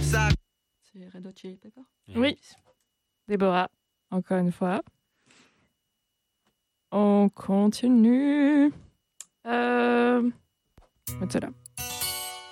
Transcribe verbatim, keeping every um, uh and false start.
C'est Red Hot Chili Pepper. Oui. Déborah, encore une fois. On continue. Euh... Mettre ça là.